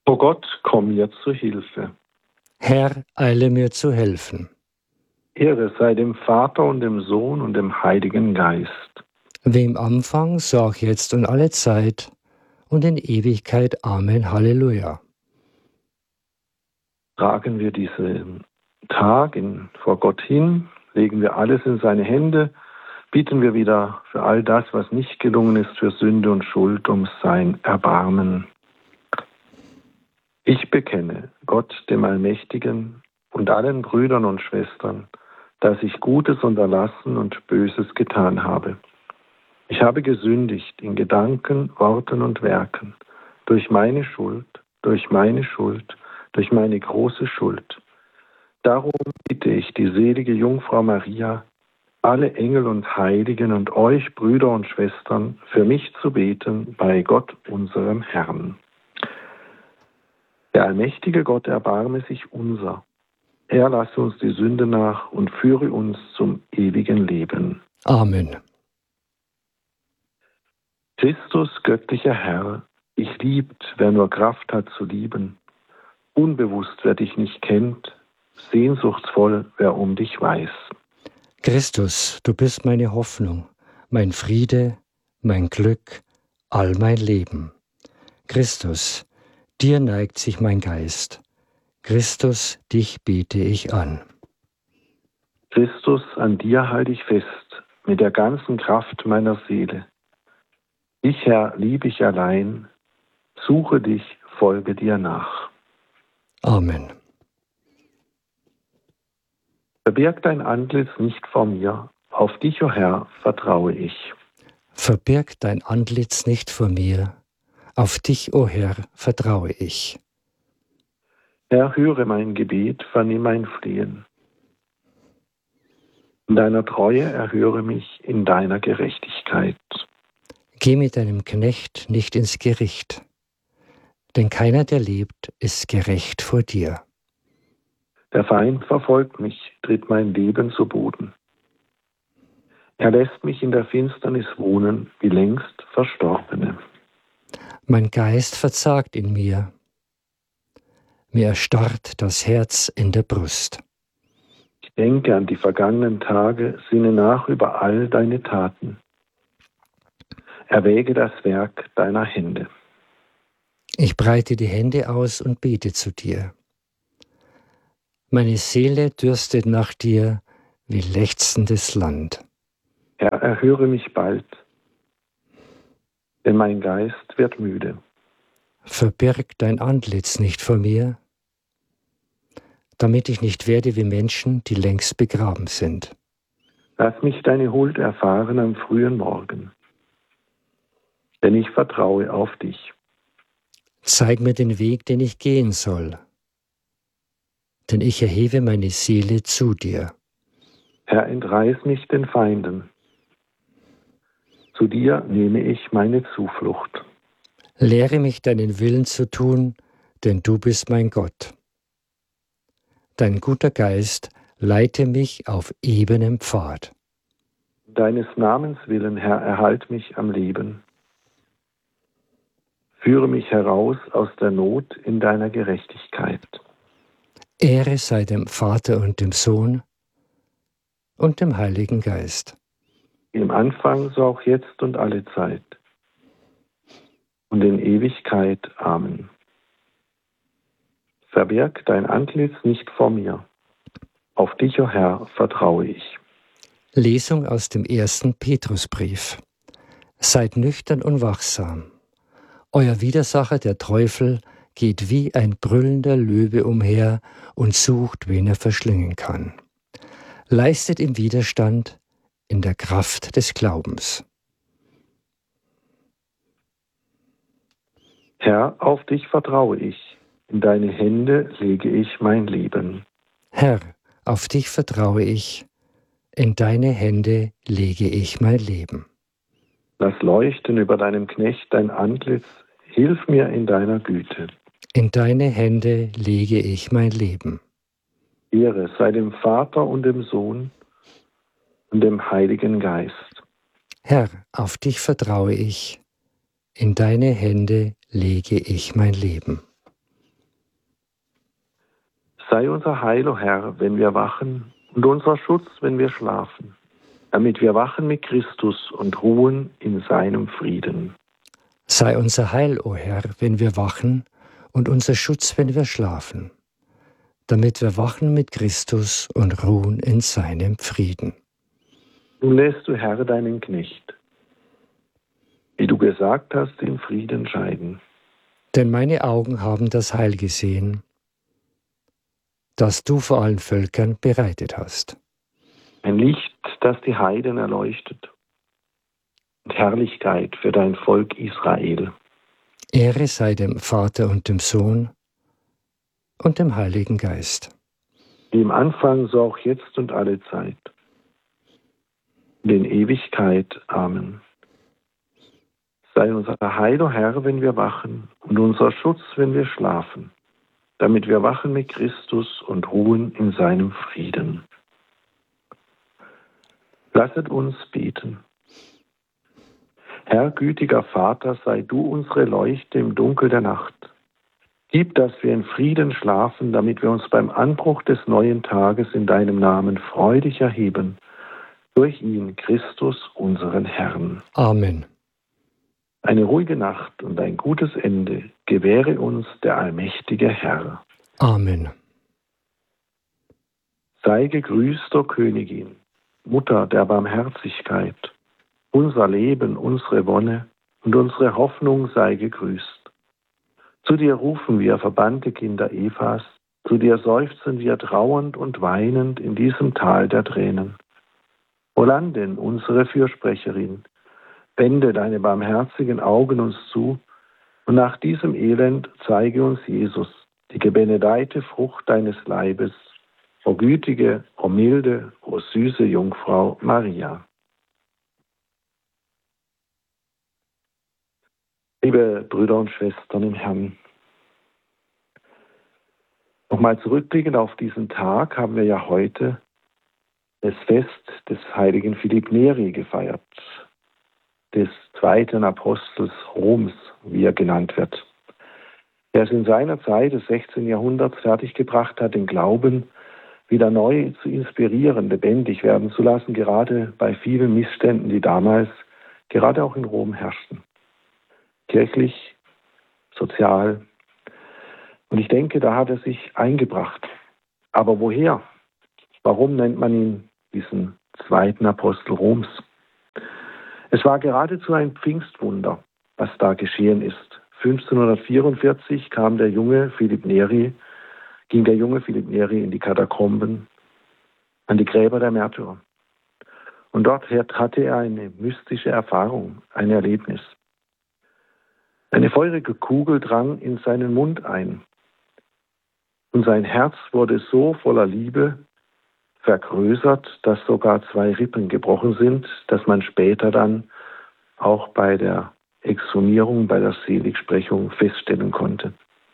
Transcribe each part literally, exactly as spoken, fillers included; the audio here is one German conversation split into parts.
O Gott, komm mir zu Hilfe. Herr, eile mir zu helfen. Ehre sei dem Vater und dem Sohn und dem Heiligen Geist. Wie im Anfang, so auch jetzt und alle Zeit und in Ewigkeit. Amen. Halleluja. Tragen wir diesen Tag in, vor Gott hin, legen wir alles in seine Hände, bitten wir wieder für all das, was nicht gelungen ist, für Sünde und Schuld, um sein Erbarmen. Ich bekenne Gott, dem Allmächtigen, und allen Brüdern und Schwestern, dass ich Gutes unterlassen und Böses getan habe. Ich habe gesündigt in Gedanken, Worten und Werken, durch meine Schuld, durch meine Schuld, durch meine große Schuld. Darum bitte ich die selige Jungfrau Maria, alle Engel und Heiligen und euch, Brüder und Schwestern, für mich zu beten bei Gott, unserem Herrn. Der allmächtige Gott erbarme sich unser. Er lasse uns die Sünde nach und führe uns zum ewigen Leben. Amen. Christus, göttlicher Herr, dich liebt, wer nur Kraft hat zu lieben. Unbewusst, wer dich nicht kennt, sehnsuchtsvoll, wer um dich weiß. Christus, du bist meine Hoffnung, mein Friede, mein Glück, all mein Leben. Christus, dir neigt sich mein Geist. Christus, dich bete ich an. Christus, an dir halte ich fest, mit der ganzen Kraft meiner Seele. Dich, Herr, lieb ich allein, suche dich, folge dir nach. Amen. Verbirg dein Antlitz nicht vor mir, auf dich, o Herr, vertraue ich. Verbirg dein Antlitz nicht vor mir, auf dich, o Herr, vertraue ich. Herr, höre mein Gebet, vernimm mein Flehen. In deiner Treue erhöre mich in deiner Gerechtigkeit. Geh mit deinem Knecht nicht ins Gericht, denn keiner, der lebt, ist gerecht vor dir. Der Feind verfolgt mich, tritt mein Leben zu Boden. Er lässt mich in der Finsternis wohnen, wie längst Verstorbene. Mein Geist verzagt in mir, mir erstarrt das Herz in der Brust. Ich denke an die vergangenen Tage, sinne nach über all deine Taten. Erwäge das Werk deiner Hände. Ich breite die Hände aus und bete zu dir. Meine Seele dürstet nach dir wie lechzendes Land. Herr, erhöre mich bald, denn mein Geist wird müde. Verbirg dein Antlitz nicht vor mir, damit ich nicht werde wie Menschen, die längst begraben sind. Lass mich deine Huld erfahren am frühen Morgen, denn ich vertraue auf dich. Zeig mir den Weg, den ich gehen soll, denn ich erhebe meine Seele zu dir. Herr, entreiß mich den Feinden. Zu dir nehme ich meine Zuflucht. Lehre mich, deinen Willen zu tun, denn du bist mein Gott. Dein guter Geist leite mich auf ebenem Pfad. Deines Namens willen, Herr, erhalt mich am Leben. Führe mich heraus aus der Not in deiner Gerechtigkeit. Ehre sei dem Vater und dem Sohn und dem Heiligen Geist. Im Anfang, so auch jetzt und alle Zeit. Und in Ewigkeit. Amen. Verbirg dein Antlitz nicht vor mir. Auf dich, o Herr, vertraue ich. Lesung aus dem ersten Petrusbrief. Seid nüchtern und wachsam. Euer Widersacher, der Teufel, geht wie ein brüllender Löwe umher und sucht, wen er verschlingen kann. Leistet ihm Widerstand in der Kraft des Glaubens. Herr, auf dich vertraue ich. In deine Hände lege ich mein Leben. Herr, auf dich vertraue ich. In deine Hände lege ich mein Leben. Lass leuchten über deinem Knecht dein Antlitz. Hilf mir in deiner Güte. In deine Hände lege ich mein Leben. Ehre sei dem Vater und dem Sohn und dem Heiligen Geist. Herr, auf dich vertraue ich. In deine Hände lege ich mein Leben. Sei unser Heil, o Herr, wenn wir wachen, und unser Schutz, wenn wir schlafen, damit wir wachen mit Christus und ruhen in seinem Frieden. Sei unser Heil, o Herr, wenn wir wachen, und unser Schutz, wenn wir schlafen, damit wir wachen mit Christus und ruhen in seinem Frieden. Nun lässt du, Herr, deinen Knecht, wie du gesagt hast, in Frieden scheiden. Denn meine Augen haben das Heil gesehen, das du vor allen Völkern bereitet hast. Ein Licht, das die Heiden erleuchtet, und Herrlichkeit für dein Volk Israel. Ehre sei dem Vater und dem Sohn und dem Heiligen Geist. Wie im Anfang, so auch jetzt und alle Zeit. In Ewigkeit. Amen. Sei unser Heil, o Herr, wenn wir wachen, und unser Schutz, wenn wir schlafen, damit wir wachen mit Christus und ruhen in seinem Frieden. Lasset uns beten. Herr, gütiger Vater, sei du unsere Leuchte im Dunkel der Nacht. Gib, dass wir in Frieden schlafen, damit wir uns beim Anbruch des neuen Tages in deinem Namen freudig erheben. Durch ihn, Christus, unseren Herrn. Amen. Eine ruhige Nacht und ein gutes Ende gewähre uns der allmächtige Herr. Amen. Sei gegrüßt, o Königin, Mutter der Barmherzigkeit. Unser Leben, unsere Wonne und unsere Hoffnung sei gegrüßt. Zu dir rufen wir, verbannte Kinder Evas, zu dir seufzen wir trauernd und weinend in diesem Tal der Tränen. Wohlan denn, unsere Fürsprecherin, wende deine barmherzigen Augen uns zu und nach diesem Elend zeige uns Jesus, die gebenedeite Frucht deines Leibes, o gütige, o milde, o süße Jungfrau Maria. Liebe Brüder und Schwestern im Herrn, nochmal zurückblickend auf diesen Tag haben wir ja heute das Fest des heiligen Philipp Neri gefeiert, des zweiten Apostels Roms, wie er genannt wird, der es in seiner Zeit des sechzehnten Jahrhunderts fertiggebracht hat, den Glauben wieder neu zu inspirieren, lebendig werden zu lassen, gerade bei vielen Missständen, die damals gerade auch in Rom herrschten. Kirchlich, sozial. Und ich denke, da hat er sich eingebracht. Aber woher? Warum nennt man ihn diesen zweiten Apostel Roms? Es war geradezu ein Pfingstwunder, was da geschehen ist. fünfzehnhundertvierundvierzig kam der junge Philipp Neri, ging der junge Philipp Neri in die Katakomben, an die Gräber der Märtyrer. Und dort hatte er eine mystische Erfahrung, ein Erlebnis. Eine feurige Kugel drang in seinen Mund ein. Und sein Herz wurde so voller Liebe vergrößert, dass sogar zwei Rippen gebrochen sind, dass man später dann auch bei der Exhumierung, bei der Seligsprechung feststellen konnte.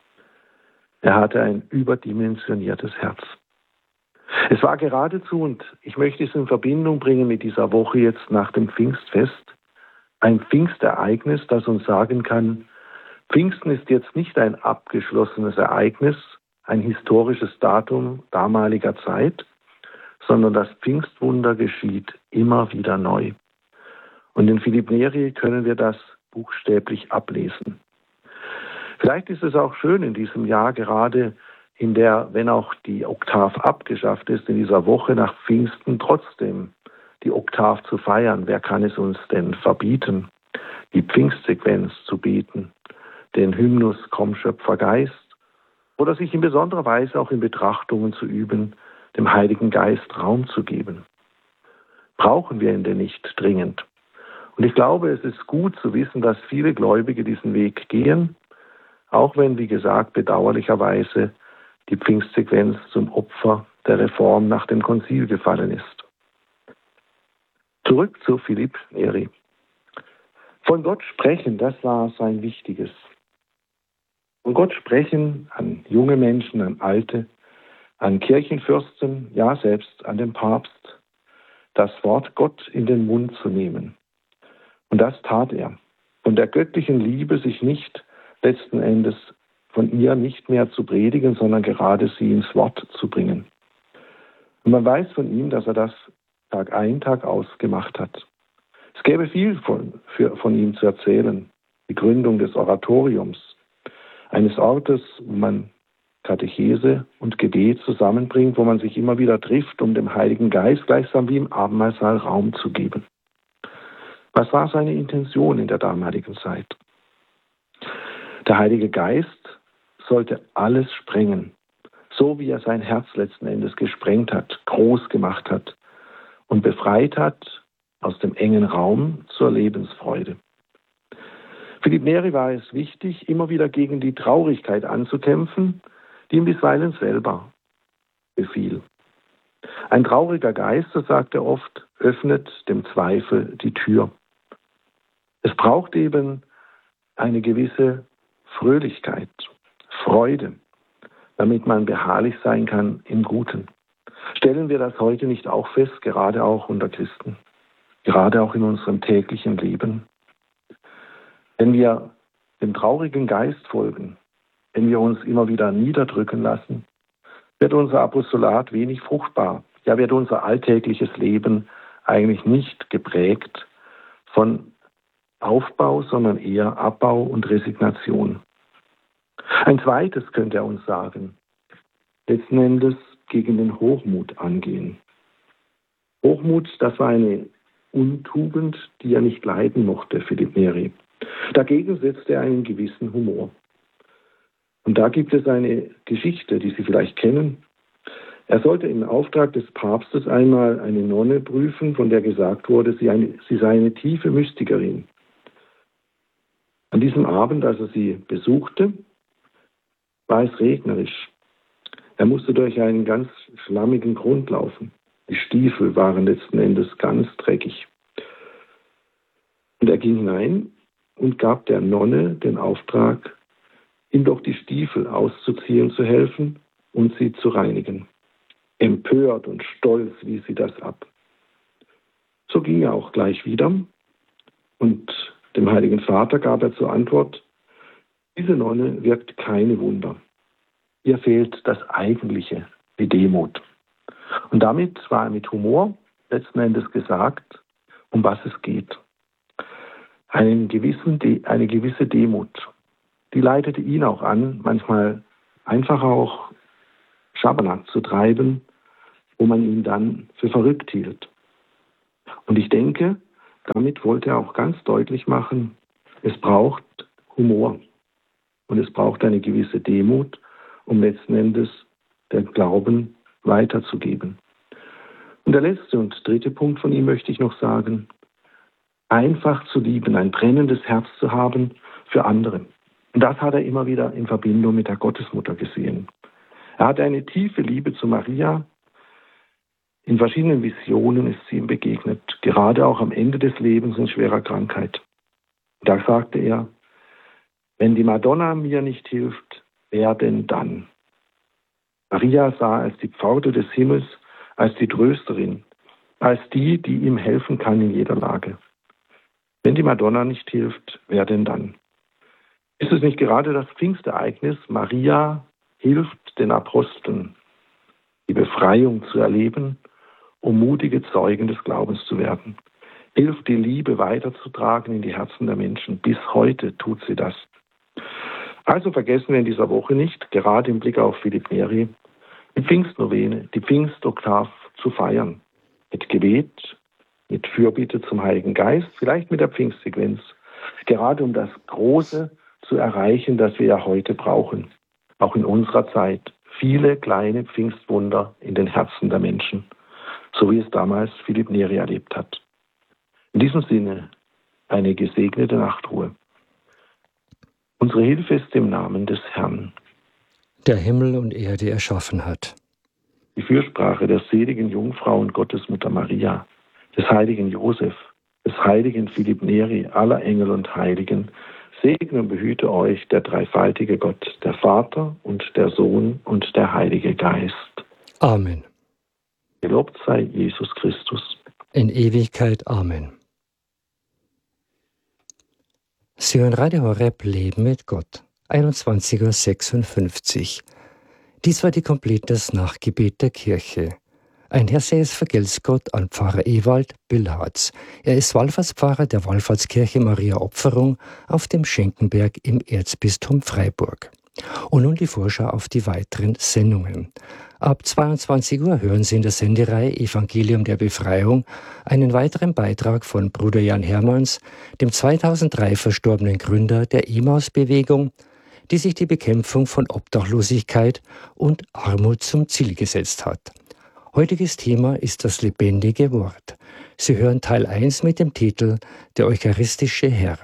Er hatte ein überdimensioniertes Herz. Es war geradezu, und ich möchte es in Verbindung bringen mit dieser Woche jetzt nach dem Pfingstfest, ein Pfingstereignis, das uns sagen kann, Pfingsten ist jetzt nicht ein abgeschlossenes Ereignis, ein historisches Datum damaliger Zeit, sondern das Pfingstwunder geschieht immer wieder neu. Und in Philipp Neri können wir das buchstäblich ablesen. Vielleicht ist es auch schön in diesem Jahr, gerade in der, wenn auch die Oktav abgeschafft ist, in dieser Woche nach Pfingsten trotzdem die Oktav zu feiern. Wer kann es uns denn verbieten, die Pfingstsequenz zu beten, den Hymnus Komm Schöpfer Geist, oder sich in besonderer Weise auch in Betrachtungen zu üben, dem Heiligen Geist Raum zu geben. Brauchen wir ihn denn nicht dringend? Und ich glaube, es ist gut zu wissen, dass viele Gläubige diesen Weg gehen, auch wenn, wie gesagt, bedauerlicherweise die Pfingstsequenz zum Opfer der Reform nach dem Konzil gefallen ist. Zurück zu Philipp Neri. Von Gott sprechen, das war sein Wichtiges. Von Gott sprechen an junge Menschen, an Alte, an Kirchenfürsten, ja selbst an den Papst, das Wort Gott in den Mund zu nehmen. Und das tat er. Von der göttlichen Liebe sich nicht letzten Endes von ihr nicht mehr zu predigen, sondern gerade sie ins Wort zu bringen. Und man weiß von ihm, dass er das Tag ein, Tag aus gemacht hat. Es gäbe viel von, für, von ihm zu erzählen. Die Gründung des Oratoriums, eines Ortes, wo man Katechese und Gebet zusammenbringt, wo man sich immer wieder trifft, um dem Heiligen Geist gleichsam wie im Abendmahlsaal Raum zu geben. Was war seine Intention in der damaligen Zeit? Der Heilige Geist sollte alles sprengen, so wie er sein Herz letzten Endes gesprengt hat, groß gemacht hat und befreit hat aus dem engen Raum zur Lebensfreude. Philipp Neri war es wichtig, immer wieder gegen die Traurigkeit anzukämpfen, die ihm bisweilen selber befiel. Ein trauriger Geist, so sagt er oft, öffnet dem Zweifel die Tür. Es braucht eben eine gewisse Fröhlichkeit, Freude, damit man beharrlich sein kann im Guten. Stellen wir das heute nicht auch fest, gerade auch unter Christen, gerade auch in unserem täglichen Leben? Wenn wir dem traurigen Geist folgen, wenn wir uns immer wieder niederdrücken lassen, wird unser Apostolat wenig fruchtbar. Ja, wird unser alltägliches Leben eigentlich nicht geprägt von Aufbau, sondern eher Abbau und Resignation. Ein zweites könnte er uns sagen, letzten Endes gegen den Hochmut angehen. Hochmut, das war eine Untugend, die er nicht leiden mochte, Philipp Neri. Dagegen setzte er einen gewissen Humor. Und da gibt es eine Geschichte, die Sie vielleicht kennen. Er sollte im Auftrag des Papstes einmal eine Nonne prüfen, von der gesagt wurde, sie, eine, sie sei eine tiefe Mystikerin. An diesem Abend, als er sie besuchte, war es regnerisch. Er musste durch einen ganz schlammigen Grund laufen. Die Stiefel waren letzten Endes ganz dreckig. Und er ging hinein und gab der Nonne den Auftrag, ihm doch die Stiefel auszuziehen zu helfen und sie zu reinigen. Empört und stolz wies sie das ab. So ging er auch gleich wieder und dem Heiligen Vater gab er zur Antwort, diese Nonne wirkt keine Wunder. Ihr fehlt das Eigentliche, die Demut. Und damit war er mit Humor letzten Endes gesagt, um was es geht. Einen gewissen De- eine gewisse Demut, die leitete ihn auch an, manchmal einfach auch Schabernack zu treiben, wo man ihn dann für verrückt hielt. Und ich denke, damit wollte er auch ganz deutlich machen, es braucht Humor und es braucht eine gewisse Demut, um letzten Endes den Glauben weiterzugeben. Und der letzte und dritte Punkt von ihm möchte ich noch sagen, einfach zu lieben, ein brennendes Herz zu haben für andere. Und das hat er immer wieder in Verbindung mit der Gottesmutter gesehen. Er hatte eine tiefe Liebe zu Maria. In verschiedenen Visionen ist sie ihm begegnet, gerade auch am Ende des Lebens in schwerer Krankheit. Da sagte er, wenn die Madonna mir nicht hilft, wer denn dann? Maria sah als die Pforte des Himmels, als die Trösterin, als die, die ihm helfen kann in jeder Lage. Wenn die Madonna nicht hilft, wer denn dann? Ist es nicht gerade das Pfingstereignis? Maria hilft den Aposteln, die Befreiung zu erleben, um mutige Zeugen des Glaubens zu werden. Hilft die Liebe weiterzutragen in die Herzen der Menschen. Bis heute tut sie das. Also vergessen wir in dieser Woche nicht, gerade im Blick auf Philipp Neri, die Pfingstnovene, die Pfingstoktav zu feiern. Mit Gebet, mit Fürbitte zum Heiligen Geist, vielleicht mit der Pfingstsequenz. Gerade um das Große zu erreichen, das wir ja heute brauchen. Auch in unserer Zeit. Viele kleine Pfingstwunder in den Herzen der Menschen. So wie es damals Philipp Neri erlebt hat. In diesem Sinne eine gesegnete Nachtruhe. Unsere Hilfe ist im Namen des Herrn, der Himmel und Erde erschaffen hat. Die Fürsprache der seligen Jungfrau und Gottesmutter Maria, des heiligen Josef, des heiligen Philipp Neri, aller Engel und Heiligen, segne und behüte euch der dreifaltige Gott, der Vater und der Sohn und der Heilige Geist. Amen. Gelobt sei Jesus Christus. In Ewigkeit. Amen. Sie hören Radio Horeb Leben mit Gott. einundzwanzig Uhr sechsundfünfzig. Dies war die Komplett das Nachgebet der Kirche. Ein herzliches Vergelt's Gott an Pfarrer Ewald Billharz. Er ist Wallfahrtspfarrer der Wallfahrtskirche Maria Opferung auf dem Schenkenberg im Erzbistum Freiburg. Und nun die Vorschau auf die weiteren Sendungen. Ab zweiundzwanzig Uhr hören Sie in der Sendereihe Evangelium der Befreiung einen weiteren Beitrag von Bruder Jan Hermanns, dem zweitausenddrei verstorbenen Gründer der Emmaus-Bewegung, die sich die Bekämpfung von Obdachlosigkeit und Armut zum Ziel gesetzt hat. Heutiges Thema ist das lebendige Wort. Sie hören Teil eins mit dem Titel Der eucharistische Herr.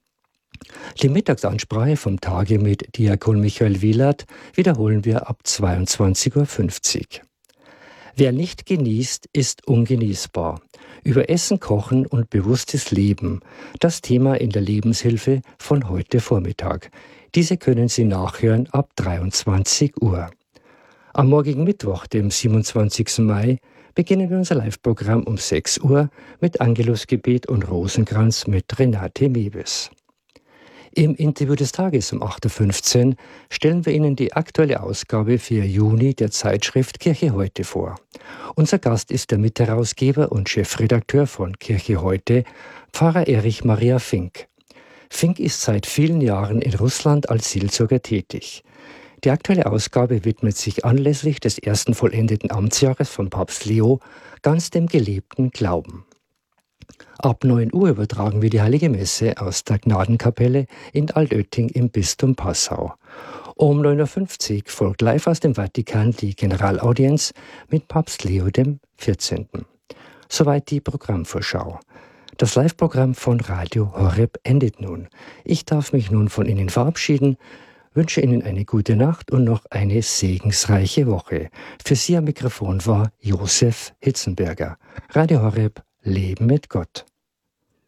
Die Mittagsansprache vom Tage mit Diakon Michael Wielert wiederholen wir ab zweiundzwanzig Uhr fünfzig. Wer nicht genießt, ist ungenießbar. Über Essen, Kochen und bewusstes Leben. Das Thema in der Lebenshilfe von heute Vormittag. Diese können Sie nachhören ab dreiundzwanzig Uhr. Am morgigen Mittwoch, dem siebenundzwanzigsten Mai, beginnen wir unser Live-Programm um sechs Uhr mit Angelusgebet und Rosenkranz mit Renate Mewes. Im Interview des Tages um acht Uhr fünfzehn stellen wir Ihnen die aktuelle Ausgabe für Juni der Zeitschrift Kirche heute vor. Unser Gast ist der Mitherausgeber und Chefredakteur von Kirche heute, Pfarrer Erich Maria Fink. Fink ist seit vielen Jahren in Russland als Seelsorger tätig. Die aktuelle Ausgabe widmet sich anlässlich des ersten vollendeten Amtsjahres von Papst Leo ganz dem gelebten Glauben. Ab neun Uhr übertragen wir die Heilige Messe aus der Gnadenkapelle in Altötting im Bistum Passau. Um neun Uhr fünfzig folgt live aus dem Vatikan die Generalaudienz mit Papst Leo dem vierzehnten Soweit die Programmvorschau. Das Live-Programm von Radio Horeb endet nun. Ich darf mich nun von Ihnen verabschieden, wünsche Ihnen eine gute Nacht und noch eine segensreiche Woche. Für Sie am Mikrofon war Josef Hitzenberger. Radio Horeb, Leben mit Gott.